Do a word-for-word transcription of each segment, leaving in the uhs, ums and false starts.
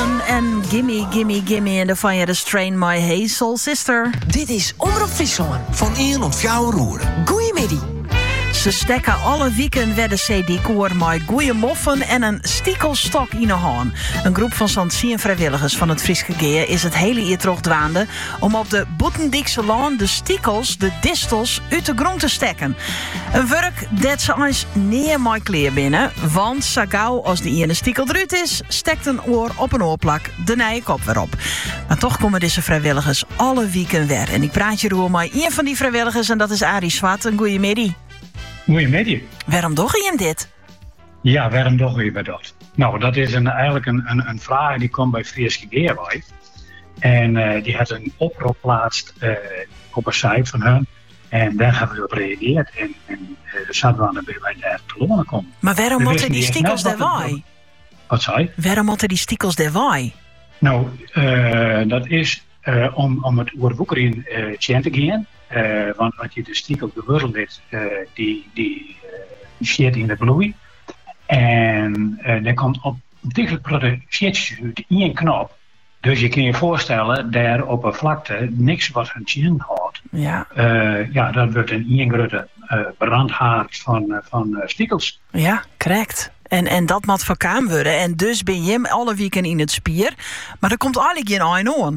Moffen en Gimme, Gimme, Gimme. En dan van je de Strain My Hey Soul Sister. Dit is Omroep Friesland. Van één tot vier roeren. Goeiemiddag. Ze stekken alle weken weer de C D-koor met goeie moffen en een stiekelstok in de hand. Een groep van zo'n tien vrijwilligers van het Frieske Geer is het hele jaar terug dwaande om op de Boetendikse Laan de stiekels, de distels, uit de grond te stekken. Een werk dat ze eens neer mooi kleer binnen, want zo gauw als de ene stiekel eruit is, stekt een oor op een oorplak de nije kop weer op. Maar toch komen deze vrijwilligers alle weken weer. En ik praat je roer met een van die vrijwilligers en dat is Arie Swart. Een goeiemiddag. Goedemiddag. Waarom doe je hem dit? Ja, waarom doen we dat? Nou, dat is een, eigenlijk een, een, een vraag die komt bij Frieske Geer bij. En uh, die had een oproep geplaatst uh, op een site van hen. En daar hebben we op gereageerd. En, en uh, zaten we aan de bij daar te lonen komen. Maar waarom We moeten wisten die niet stiekels net daar wat het- wij? Wat zei? Waarom moeten die stiekels daar wij? Nou, uh, dat is uh, om, om het oerwoekeren uh, tjen te gaan. Uh, want als je de stiekel de wortel dit, uh, die, die uh, shit in de bloei. En uh, er komt op dichtelijk protte shitjes uit in een knop. Dus je kan je voorstellen, daar op een vlakte niks wat een tjen houdt. Ja, Uh, ja, dat wordt een ingrote uh, brandhaard van, uh, van uh, stiekels. ja, correct. En, en dat moet verkaam worden. En dus ben je hem alle weken in het spier. Maar er komt eigenlijk geen eind aan.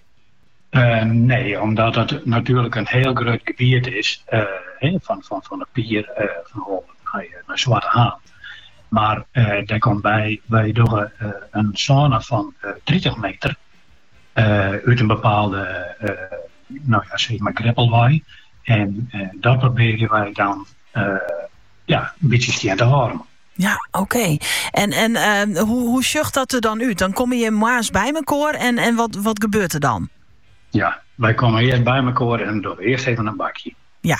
Uh, nee, omdat het natuurlijk een heel groot gebied is. Uh, he, van, van, van de pier uh, van Holland naar, naar Zwarte Haan. Maar uh, daar komt bij, wij doen uh, een zone van uh, dertig meter. Uh, uit een bepaalde, uh, nou ja, zeg maar greppelwei. En uh, dat proberen wij dan uh, ja, een beetje steen te houden. Ja, oké. En, en eh, hoe, hoe zucht dat er dan uit? Dan kom je maas bij elkaar en, en wat, wat gebeurt er dan? Ja, wij komen eerst bij elkaar en doen eerst even een bakje. Ja,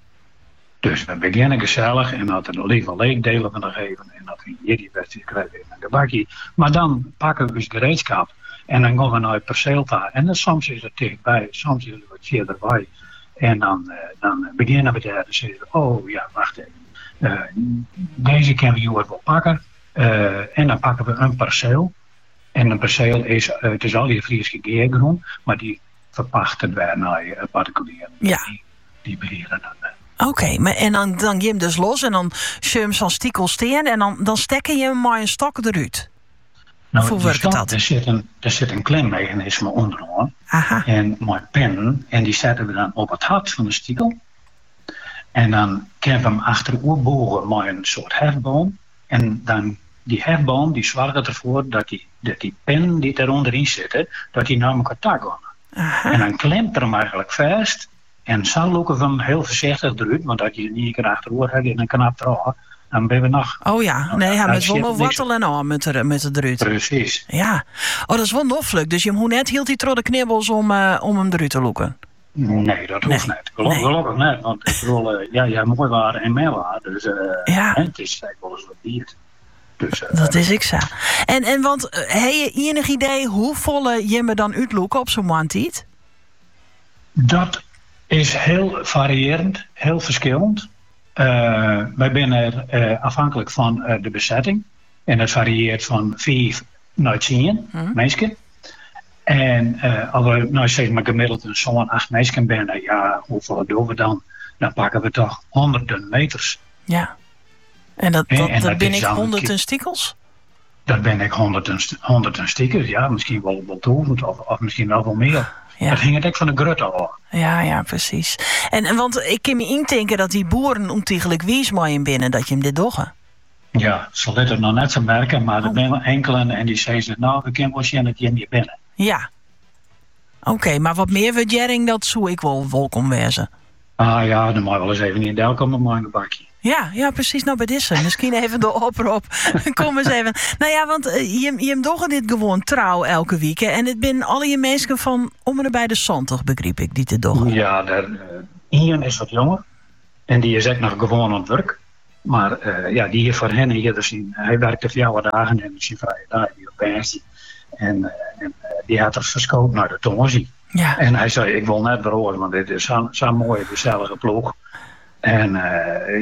Dus we beginnen gezellig en dat er liever leeg delen van de geven en dat we hier die wedstrijd krijgen in een gebakje. Maar dan pakken we dus gereedschap en dan gaan we naar het perceel daar. En dan soms is het dichtbij, soms is het wat verderbij. En dan, uh, dan beginnen we daar te zeggen, oh ja, wacht even. Uh, deze kunnen we hier wel pakken. Uh, en dan pakken we een perceel. En een perceel is, uh, het is al die Frieske Geergrond, maar die verpacht het weer naar uh, particulieren. Ja. Die, die beheren dat. Uh, oké. Maar en dan, dan je hem dus los en dan zul je hem zo'n stiekel steen en dan, dan stekken je hem maar een stok eruit. Nou, Hoe die werkt stok, dat? Er zit een, er zit een klemmechanisme onderaan. Aha. En mijn pen, en die zetten we dan op het hart van de stiekel. En dan kunnen we hem achterover bogen met een soort hefboom. En dan die hefboom die zorgt ervoor dat die, dat die pen die eronderin zit, dat die naar elkaar tak gaan. Aha. En dan klemt er hem eigenlijk vast. En zo lopen we hem heel voorzichtig eruit. Want als je er niet achterover hebt en een knap eraan, dan ben we nog... Oh ja, Nou, nee, hij daar met wel zit nog niks wortel en aan met de, met de eruit. Precies. Ja. Oh, dat is wel noffelijk. Dus je moet net hield die trodde knibbels om, uh, om hem eruit te loeken. Nee, dat hoeft Nee. niet. Geloof, Nee. Gelukkig niet, want ik bedoel, uh, ja, ja, mooi waren en meer waren. Dus uh, Ja. hè, het is eigenlijk wel eens wat diert. Dus, uh, Dat is ik zo. En, en want, uh, heb je enig idee hoe volle je me dan uitloeken op zo'n mantiet? dat is heel variërend, heel verschillend. Uh, wij zijn er uh, afhankelijk van uh, de bezetting. En dat varieert van vijf naar tien Hm. mensen. En uh, als we nou zeg maar gemiddeld een zo'n acht mensen binnen, ja, hoeveel doen we dan? Dan pakken we toch honderden meters. Ja. En dat, En- dat, en dat dat ben is ik dan een honderden keer- stiekels? Dat ben ik honderden, honderden stickers, ja, misschien wel, wel duizend of, of misschien wel wel meer. Ja. Dat ging het echt van de grut af. Ja, ja, precies. En, en want ik kan me indenken dat die boeren ontiegelijk wies mooi in binnen dat je hem dit doggen. Ja, ze laten het nog net zo merken, maar er Oh. zijn wel enkelen en die zeggen, nou, we kunnen wel zien dat je niet binnen. Ja. Oké, maar wat meer waardering, dat zou ik wel welkom wezen. Ah ja, dan moet je wel eens even in Del komen, maar een bakje. Ja, ja, precies. Nou, bij deze. Misschien even de oproep. Kom eens even. Nou ja, want uh, je, je doggen dit gewoon trouw elke week. Hè? En het zijn alle je mensen van om en bij de zondag, begreep ik, die te doggen. Ja, daar, uh, Ian is wat jonger en die is echt nog gewoon aan het werk. Maar uh, ja, die hier voor hen hier, dus in, hij werkte vier dagen en zijn vrije dagen die op Bernstein. En, uh, en uh, die had er verschoten naar de Tonzi. Ja. En hij zei, ik wil net weer horen, want dit is zo'n zo mooie, gezellige ploeg. En uh,